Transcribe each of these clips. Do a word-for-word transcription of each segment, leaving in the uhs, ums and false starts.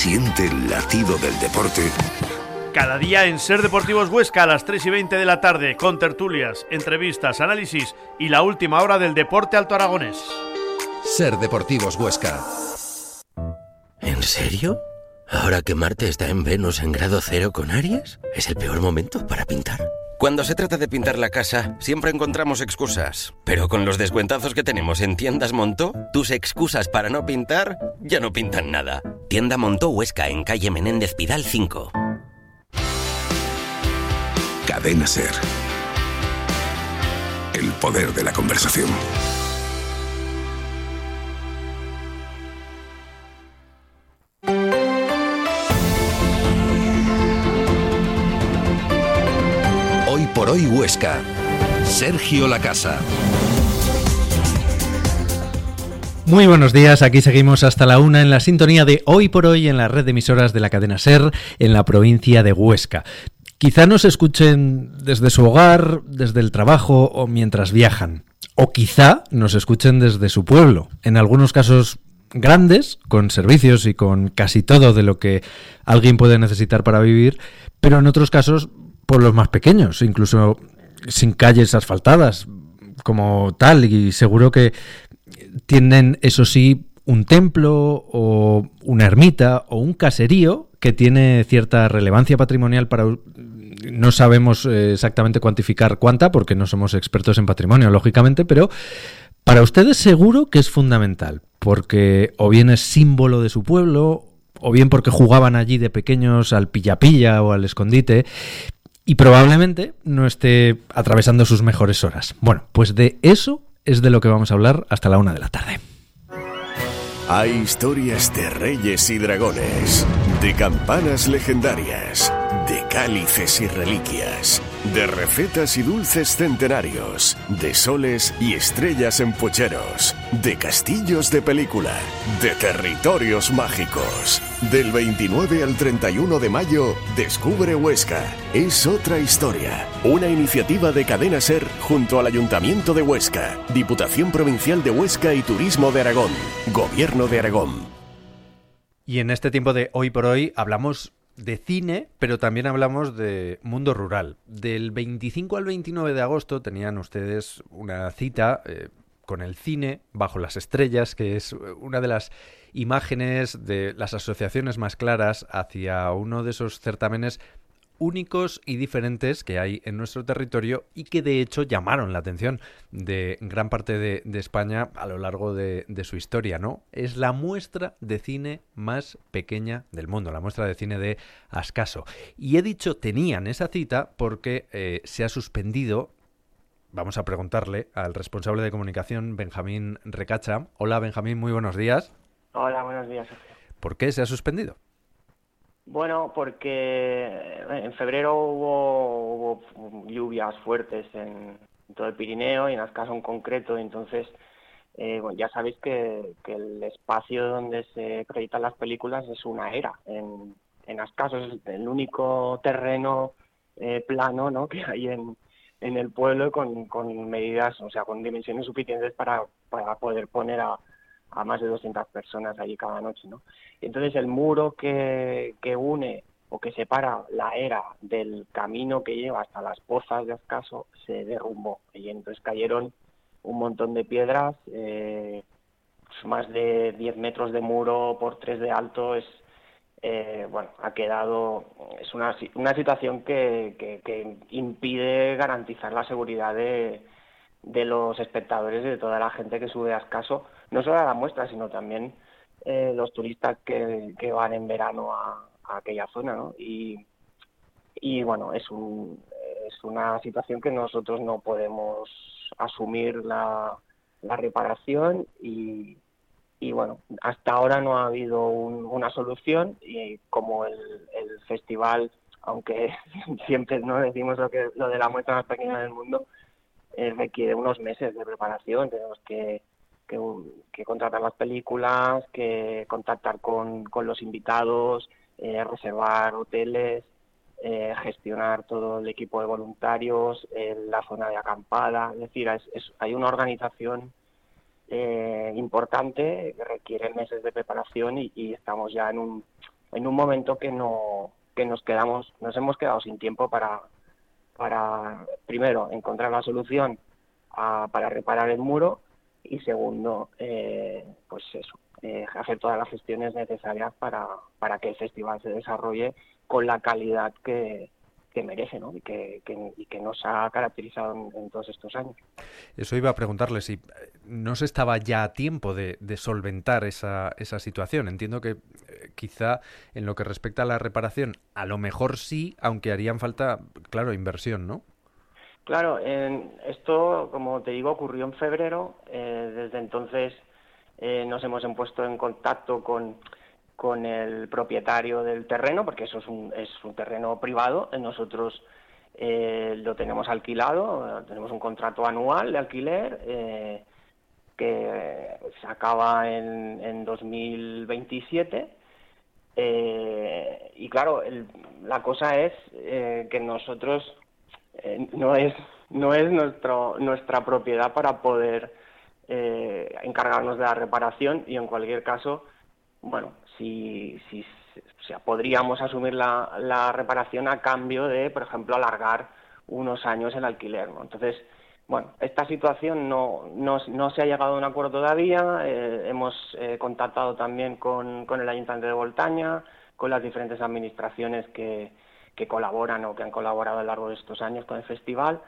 Siente el latido del deporte. Cada día en Ser Deportivos Huesca a las tres y veinte de la tarde, con tertulias, entrevistas, análisis y la última hora del deporte alto aragonés. Ser Deportivos Huesca. ¿En serio? ¿Ahora que Marte está en Venus en grado cero con Aries? ¿Es el peor momento para pintar? Cuando se trata de pintar la casa, siempre encontramos excusas. Pero con los descuentazos que tenemos en Tiendas Montó, tus excusas para no pintar ya no pintan nada. Tienda Montó Huesca, en calle Menéndez Pidal cinco. Cadena Ser. El poder de la conversación. Hoy por hoy Huesca. Sergio Lacasa. Muy buenos días, aquí seguimos hasta la una en la sintonía de Hoy por Hoy en la red de emisoras de la cadena Ser en la provincia de Huesca. Quizá nos escuchen desde su hogar, desde el trabajo o mientras viajan. O quizá nos escuchen desde su pueblo. En algunos casos grandes, con servicios y con casi todo de lo que alguien puede necesitar para vivir, pero en otros casos pueblos más pequeños, incluso sin calles asfaltadas como tal, y seguro que tienen, eso sí, un templo o una ermita o un caserío que tiene cierta relevancia patrimonial para... No sabemos exactamente cuantificar cuánta, porque no somos expertos en patrimonio, lógicamente, pero para ustedes seguro que es fundamental, porque o bien es símbolo de su pueblo, o bien porque jugaban allí de pequeños al pilla-pilla o al escondite, y probablemente no esté atravesando sus mejores horas. Bueno, pues de eso es de lo que vamos a hablar hasta la una de la tarde. Hay historias de reyes y dragones, de campanas legendarias, de cálices y reliquias, de recetas y dulces centenarios, de soles y estrellas en pucheros, de castillos de película, de territorios mágicos. Del veintinueve al treinta y uno de mayo, Descubre Huesca. Es otra historia. Una iniciativa de Cadena Ser junto al Ayuntamiento de Huesca, Diputación Provincial de Huesca y Turismo de Aragón, Gobierno de Aragón. Y en este tiempo de Hoy por Hoy hablamos de cine, pero también hablamos de mundo rural. Del veinticinco al veintinueve de agosto tenían ustedes una cita eh, con el cine bajo las estrellas, que es una de las imágenes de las asociaciones más claras hacia uno de esos certámenes únicos y diferentes que hay en nuestro territorio y que de hecho llamaron la atención de gran parte de, de España a lo largo de, de su historia, ¿no? Es la muestra de cine más pequeña del mundo, la muestra de cine de Ascaso. Y he dicho tenían esa cita porque eh, se ha suspendido. Vamos a preguntarle al responsable de comunicación, Benjamín Recacha. Hola, Benjamín, muy buenos días. Hola, buenos días, Sergio. ¿Por qué se ha suspendido? Bueno, porque en febrero hubo, hubo lluvias fuertes en, en todo el Pirineo y en Ascaso en concreto, entonces eh, bueno, ya sabéis que, que el espacio donde se proyectan las películas es una era. En, en Ascaso es el único terreno eh, plano, ¿no?, que hay en, en el pueblo con, con medidas, o sea, con dimensiones suficientes para, para poder poner a a más de doscientas personas allí cada noche, ¿no? Entonces el muro que, que une o que separa la era del camino que lleva hasta las pozas de Ascaso se derrumbó y entonces cayeron un montón de piedras, eh, pues más de diez metros de muro por tres de alto. Es eh, bueno, ha quedado, es una, una situación que, que, que impide garantizar la seguridad de de los espectadores y de toda la gente que sube a Ascaso, no solo a la muestra, sino también eh, los turistas que, que van en verano a, a aquella zona, ¿no? Y, y bueno, es, un, es una situación que nosotros no podemos asumir la, la reparación y, y bueno, hasta ahora no ha habido un, una solución y como el, el festival, aunque siempre no decimos lo, que, lo de la muestra más pequeña del mundo, Eh, requiere unos meses de preparación. Tenemos que, que, que contratar las películas, que contactar con, con los invitados, eh, reservar hoteles, eh, gestionar todo el equipo de voluntarios, eh, la zona de acampada. Es decir, es, es, hay una organización eh, importante que requiere meses de preparación y, y estamos ya en un en un momento que no que nos quedamos, nos hemos quedado sin tiempo para, para primero, encontrar la solución a, para reparar el muro y segundo, eh, pues eso, eh, hacer todas las gestiones necesarias para, para que el festival se desarrolle con la calidad que, que merece, ¿no? Y que, que, y que nos ha caracterizado en, en todos estos años. Eso iba a preguntarle, si no se estaba ya a tiempo de, de solventar esa, esa situación. Entiendo que eh, quizá en lo que respecta a la reparación, a lo mejor sí, aunque harían falta, claro, inversión, ¿no? Claro, eh, esto, como te digo, ocurrió en febrero. Eh, desde entonces eh, nos hemos puesto en contacto con, con el propietario del terreno, porque eso es un, es un terreno privado. Nosotros eh, lo tenemos alquilado, tenemos un contrato anual de alquiler eh, que se acaba en, en dos mil veintisiete. Eh, y claro, el, la cosa es eh, que nosotros... Eh, no es no es nuestro nuestra propiedad para poder eh, encargarnos de la reparación y en cualquier caso, bueno, si, si o sea, podríamos asumir la, la reparación a cambio de, por ejemplo, alargar unos años el alquiler, ¿no? Entonces, bueno, esta situación no, no, no se ha llegado a un acuerdo todavía. Eh, hemos eh, contactado también con, con el Ayuntamiento de Boltaña, con las diferentes administraciones que que colaboran o que han colaborado a lo largo de estos años con el festival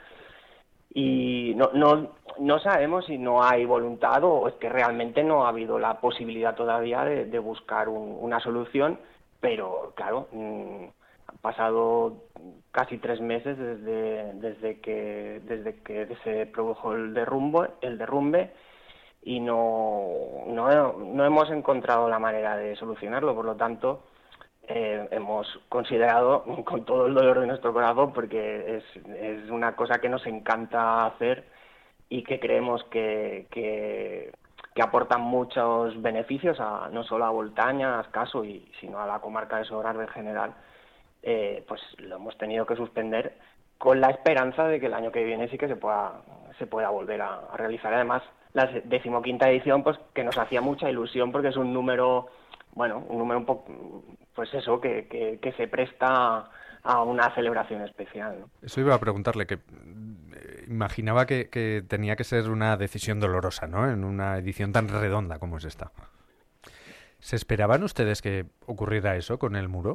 y no, no, no sabemos si no hay voluntad o es que realmente no ha habido la posibilidad todavía de, de buscar un, una solución, pero claro, mmm, han pasado casi tres meses desde, desde, que, desde que se produjo el derrumbe, el derrumbe y no, no, no hemos encontrado la manera de solucionarlo, por lo tanto Eh, hemos considerado, con todo el dolor de nuestro corazón, porque es, es una cosa que nos encanta hacer y que creemos que, que, que aportan muchos beneficios, a, no solo a Boltaña, a Ascaso, y, sino a la comarca de Sobrarbe en general, eh, pues lo hemos tenido que suspender con la esperanza de que el año que viene sí que se pueda, se pueda volver a, a realizar. Además, la decimoquinta edición, pues que nos hacía mucha ilusión porque es un número... Bueno, un número un poco, pues eso, que, que, que se presta a una celebración especial, ¿no? Eso iba a preguntarle, que eh, imaginaba que, que tenía que ser una decisión dolorosa, ¿no? En una edición tan redonda como es esta. ¿Se esperaban ustedes que ocurriera eso con el muro?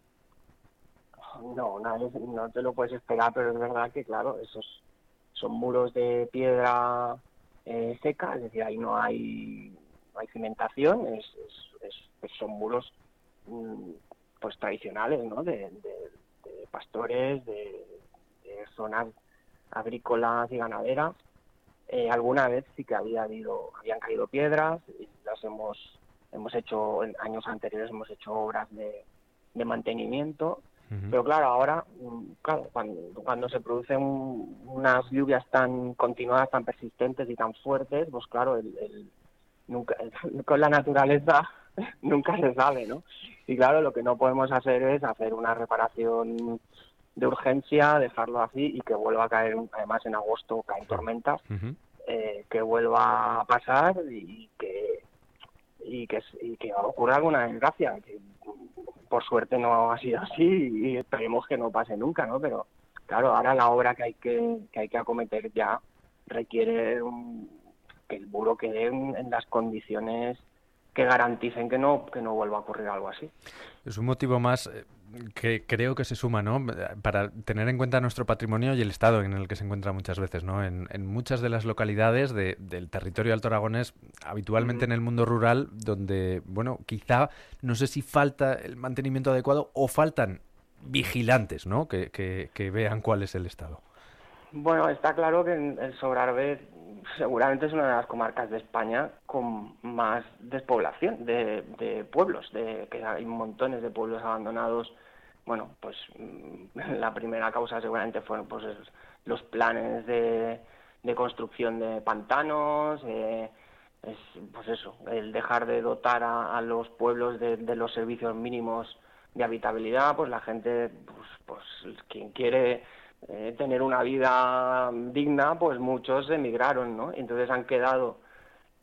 No, no, no te lo puedes esperar, pero es verdad que, claro, esos son muros de piedra eh, seca, es decir, ahí no hay... no hay cimentación, es, es, es, son muros pues tradicionales, ¿no? De, de, de pastores, de, de zonas agrícolas y ganaderas. Eh, alguna vez sí que había habido, habían caído piedras y las hemos hemos hecho en años anteriores hemos hecho obras de, de mantenimiento, uh-huh. Pero claro, ahora claro, cuando, cuando se producen unas lluvias tan continuadas, tan persistentes y tan fuertes, pues claro, el, el nunca con la naturaleza nunca se sabe, ¿no? Y claro, lo que no podemos hacer es hacer una reparación de urgencia, dejarlo así y que vuelva a caer, además en agosto caen tormentas, uh-huh. eh, que vuelva a pasar y que y que, y que ocurra alguna desgracia, que por suerte no ha sido así y esperemos que no pase nunca, ¿no? Pero claro, ahora la obra que hay que, que, hay que acometer ya requiere un, que el muro quede en, en las condiciones que garanticen que no que no vuelva a ocurrir algo así. Es un motivo más que creo que se suma, ¿no? Para tener en cuenta nuestro patrimonio y el estado en el que se encuentra muchas veces, ¿no? En, en muchas de las localidades de, del territorio alto aragonés, habitualmente mm. en el mundo rural, donde, bueno, quizá, no sé si falta el mantenimiento adecuado o faltan vigilantes, ¿no? Que, que, que vean cuál es el estado. Bueno, está claro que el Sobrarbe seguramente es una de las comarcas de España con más despoblación de, de pueblos, de que hay montones de pueblos abandonados. Bueno, pues la primera causa seguramente fueron pues los planes de, de construcción de pantanos, eh, es, pues eso, el dejar de dotar a, a los pueblos de, de los servicios mínimos de habitabilidad, pues la gente, pues, pues quien quiere Eh, tener una vida digna, pues muchos emigraron, ¿no? Entonces han quedado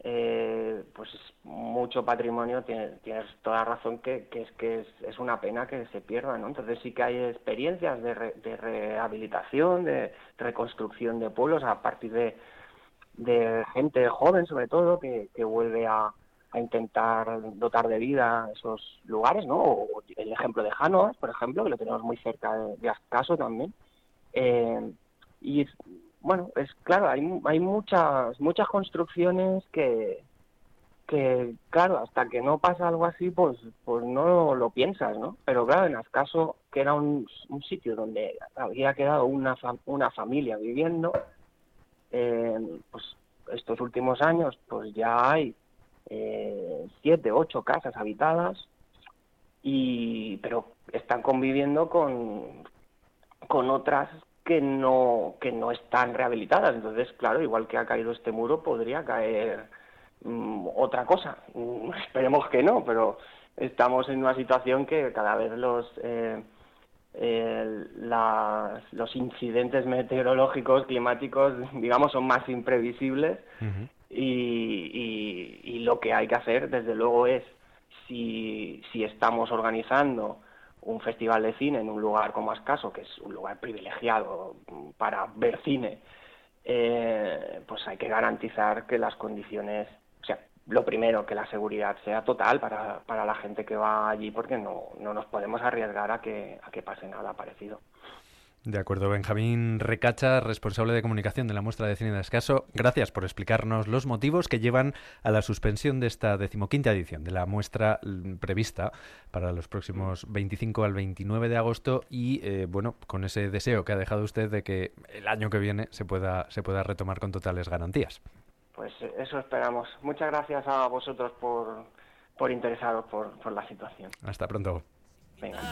eh, pues mucho patrimonio, tienes, tienes toda razón que, que es que es, es una pena que se pierda, ¿no? Entonces sí que hay experiencias de, re, de rehabilitación, de reconstrucción de pueblos a partir de, de gente joven, sobre todo, que, que vuelve a, a intentar dotar de vida esos lugares, ¿no? O el ejemplo de Jánovas, por ejemplo, que lo tenemos muy cerca de, de Ascaso también. Eh, y bueno, es claro, hay hay muchas muchas construcciones que que claro, hasta que no pasa algo así, pues pues no lo piensas, ¿no? Pero claro, en Ascaso, que era un, un sitio donde había quedado una fam una familia viviendo, eh, pues estos últimos años, pues ya hay eh, siete, ocho casas habitadas, y pero están conviviendo con con otras que no que no están rehabilitadas. Entonces, claro, igual que ha caído este muro, podría caer mmm, otra cosa. Mm, esperemos que no, pero estamos en una situación que cada vez los eh, eh, las, los incidentes meteorológicos, climáticos, digamos, son más imprevisibles. Uh-huh. y, y, y lo que hay que hacer, desde luego, es si, si estamos organizando un festival de cine en un lugar como Ascaso, que es un lugar privilegiado para ver cine, eh, pues hay que garantizar que las condiciones, o sea, lo primero, que la seguridad sea total para, para la gente que va allí, porque no, no nos podemos arriesgar a que, a que pase nada parecido. De acuerdo, Benjamín Recacha, responsable de comunicación de la muestra de cine de Ascaso. Gracias por explicarnos los motivos que llevan a la suspensión de esta decimoquinta edición de la muestra prevista para los próximos veinticinco al veintinueve de agosto y, eh, bueno, con ese deseo que ha dejado usted de que el año que viene se pueda, se pueda retomar con totales garantías. Pues eso esperamos. Muchas gracias a vosotros por, por interesaros por, por la situación. Hasta pronto. Venga.